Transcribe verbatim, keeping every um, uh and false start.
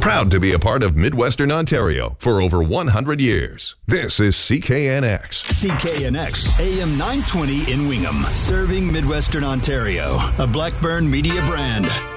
Proud to be a part of Midwestern Ontario for over one hundred years. This is C K N X. C K N X, A M nine twenty in Wingham, serving Midwestern Ontario. A Blackburn Media brand.